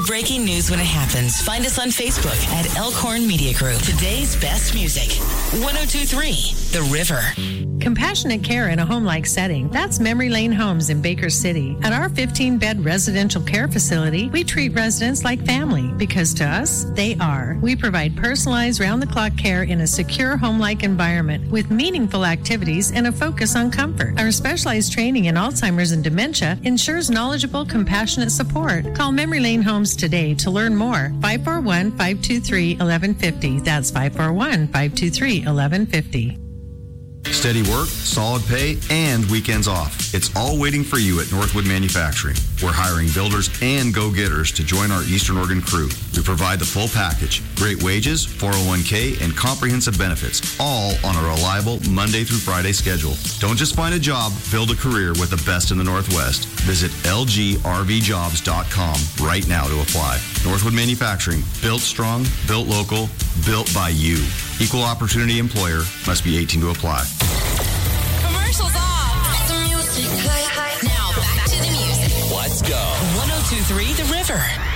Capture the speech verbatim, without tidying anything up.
breaking news when it happens. Find us on Facebook at Elkhorn Media Group. Today's best music. one oh two point three The River. Compassionate care in a home-like setting. That's Memory Lane Homes in Baker City. At our fifteen-bed residential care facility, we treat residents like family because to us, they are. We provide personalized round-the-clock care in a secure home-like environment with meaningful activities and a focus on comfort. Our specialized training in Alzheimer's and dementia ensures knowledgeable, compassionate support. Call Memory Lane Homes today to learn more. five four one, five two three, one one five zero. That's five four one, five two three, one one five zero. Steady work, solid pay, and weekends off. It's all waiting for you at Northwood Manufacturing. We're hiring builders and go-getters to join our Eastern Oregon crew. We provide the full package, great wages, four oh one k, and comprehensive benefits, all on a reliable Monday through Friday schedule. Don't just find a job, build a career with the best in the Northwest. Visit L G R V jobs dot com right now to apply. Northwood Manufacturing, built strong, built local, built by you. Equal opportunity employer, must be eighteen to apply. Commercials off. The music. Now back to the music. Let's go. one oh two point three The River.